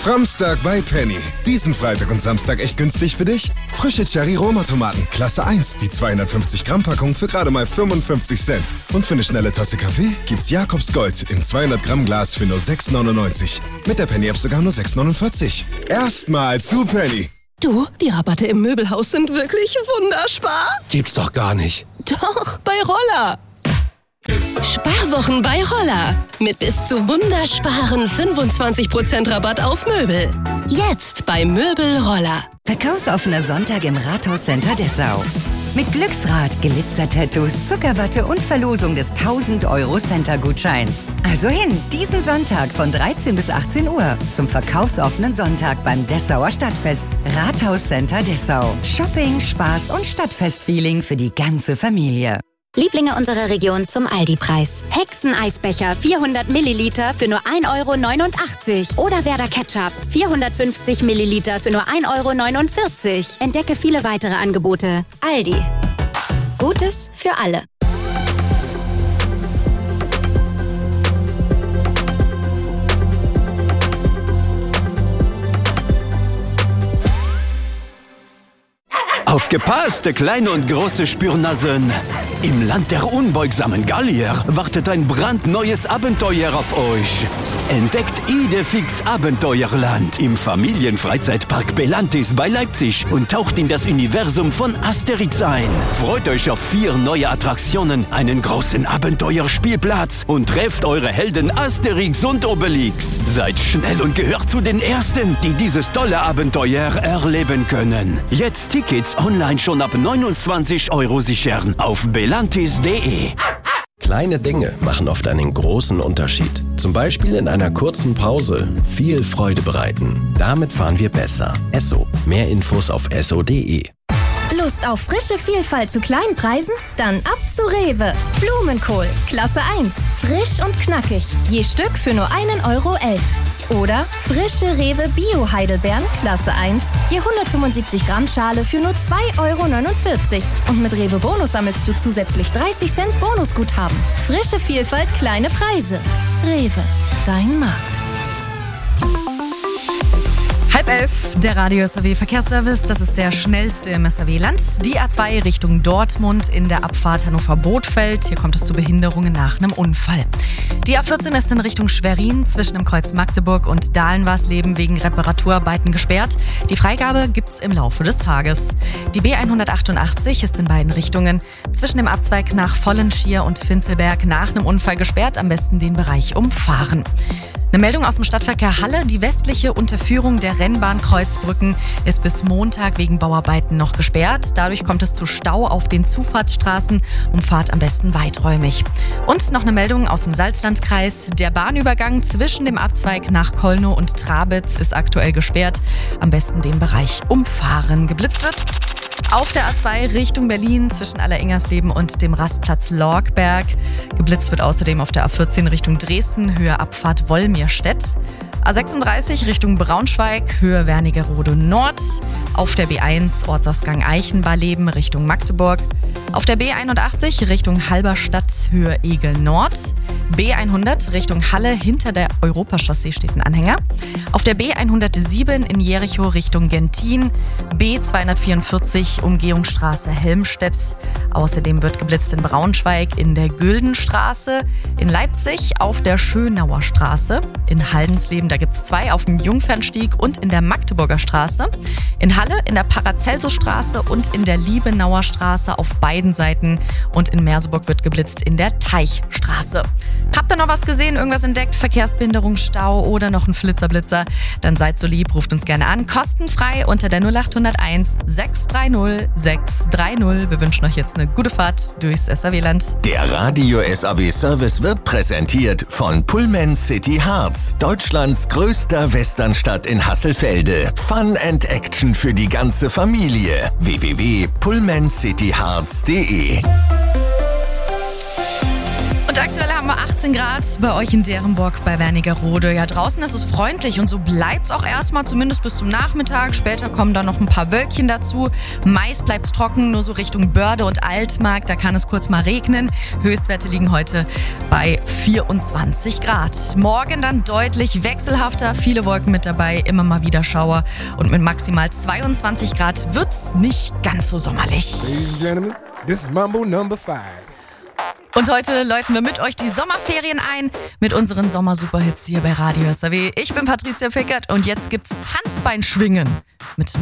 Framstag bei Penny. Diesen Freitag und Samstag echt günstig für dich? Frische Cherry-Roma-Tomaten, Klasse 1, die 250 Gramm Packung für gerade mal 55 Cent. Und für eine schnelle Tasse Kaffee gibt's Jakobs Gold im 200 Gramm Glas für nur 6,99. Mit der Penny-App sogar nur 6,49. Erstmal zu Penny. Du, die Rabatte im Möbelhaus sind wirklich wunderspar. Gibt's doch gar nicht. Doch, bei Roller. Sparwochen bei Roller. Mit bis zu wundersparen 25% Rabatt auf Möbel. Jetzt bei Möbel Roller. Verkaufsoffener Sonntag im Rathauscenter Dessau. Mit Glücksrad, Glitzer-Tattoos, Zuckerwatte und Verlosung des 1000-Euro-Center-Gutscheins. Also hin, diesen Sonntag von 13 bis 18 Uhr zum verkaufsoffenen Sonntag beim Dessauer Stadtfest. Rathauscenter Dessau. Shopping, Spaß und Stadtfest-Feeling für die ganze Familie. Lieblinge unserer Region zum Aldi-Preis. Hexeneisbecher 400 Milliliter für nur 1,89 €. Oder Werder Ketchup 450 Milliliter für nur 1,49 €. Entdecke viele weitere Angebote. Aldi. Gutes für alle. Aufgepasst, kleine und große Spürnasen! Im Land der unbeugsamen Gallier wartet ein brandneues Abenteuer auf euch. Entdeckt Idefix Abenteuerland im Familienfreizeitpark Belantis bei Leipzig und taucht in das Universum von Asterix ein. Freut euch auf 4 neue Attraktionen, einen großen Abenteuerspielplatz und trefft eure Helden Asterix und Obelix. Seid schnell und gehört zu den Ersten, die dieses tolle Abenteuer erleben können. Jetzt Tickets online schon ab 29 € sichern auf belantis.de. Kleine Dinge machen oft einen großen Unterschied. Zum Beispiel in einer kurzen Pause viel Freude bereiten. Damit fahren wir besser. Esso. Mehr Infos auf esso.de. Lust auf frische Vielfalt zu kleinen Preisen? Dann ab zu Rewe. Blumenkohl, Klasse 1. Frisch und knackig. Je Stück für nur 1,11 €. Oder frische Rewe Bio-Heidelbeeren, Klasse 1. Je 175 Gramm Schale für nur 2,49 €. Und mit Rewe Bonus sammelst du zusätzlich 30 Cent Bonusguthaben. Frische Vielfalt, kleine Preise. Rewe, dein Markt. 10:30, der Radio SAW Verkehrsservice, das ist der schnellste im SAW-Land. Die A2 Richtung Dortmund in der Abfahrt Hannover-Bothfeld. Hier kommt es zu Behinderungen nach einem Unfall. Die A14 ist in Richtung Schwerin zwischen dem Kreuz Magdeburg und Dahlen-Warsleben wegen Reparaturarbeiten gesperrt. Die Freigabe gibt's im Laufe des Tages. Die B188 ist in beiden Richtungen zwischen dem Abzweig nach Vollenschier und Finzelberg nach einem Unfall gesperrt. Am besten den Bereich umfahren. Eine Meldung aus dem Stadtverkehr Halle. Die westliche Unterführung der Rennbahn Kreuzbrücken ist bis Montag wegen Bauarbeiten noch gesperrt. Dadurch kommt es zu Stau auf den Zufahrtsstraßen. Umfahrt am besten weiträumig. Und noch eine Meldung aus dem Salzlandkreis. Der Bahnübergang zwischen dem Abzweig nach Kolnow und Trabitz ist aktuell gesperrt. Am besten den Bereich umfahren. Geblitzt wird auf der A2 Richtung Berlin zwischen Alleringersleben und dem Rastplatz Lorgberg. Geblitzt wird außerdem auf der A14 Richtung Dresden, Höhe Abfahrt Wolmirstedt. A36 Richtung Braunschweig, Höhe Wernigerode Nord. Auf der B1 Ortsausgang Eichenbarleben Richtung Magdeburg. Auf der B81 Richtung Halberstadt, Höhe Egel Nord. B100 Richtung Halle, hinter der Europachaussee steht ein Anhänger. Auf der B107 in Jericho Richtung Gentin. B244 Umgehungsstraße Helmstedt. Außerdem wird geblitzt in Braunschweig in der Güldenstraße. In Leipzig auf der Schönauer Straße. In Haldensleben, da gibt es 2 auf dem Jungfernstieg und in der Magdeburger Straße. In Halle in der Paracelsusstraße und in der Liebenauer Straße auf beiden Seiten. Und in Merseburg wird geblitzt in der Teichstraße. Habt ihr noch was gesehen, irgendwas entdeckt? Verkehrsbehinderung, Stau oder noch ein Flitzer-Blitzer? Dann seid so lieb, ruft uns gerne an. Kostenfrei unter der 0801 630 630. Wir wünschen euch jetzt eine gute Fahrt durchs SAW-Land. Der Radio SAW Service wird präsentiert von Pullman City Hearts, Deutschlands größter Westernstadt in Hasselfelde. Fun and Action für die ganze Familie. www.pullmancityhearts.de. Und aktuell haben wir 18 Grad bei euch in Derenburg bei Wernigerode. Ja, draußen ist es freundlich und so bleibt es auch erstmal, zumindest bis zum Nachmittag. Später kommen dann noch ein paar Wölkchen dazu. Meist bleibt es trocken, nur so Richtung Börde und Altmark. Da kann es kurz mal regnen. Höchstwerte liegen heute bei 24 Grad. Morgen dann deutlich wechselhafter, viele Wolken mit dabei, immer mal wieder Schauer. Und mit maximal 22 Grad wird's nicht ganz so sommerlich. Ladies and gentlemen, this is Mambo number 5. Und heute läuten wir mit euch die Sommerferien ein mit unseren Sommer-Superhits hier bei Radio SAW. Ich bin Patricia Pickert und jetzt gibt's Tanzbeinschwingen mit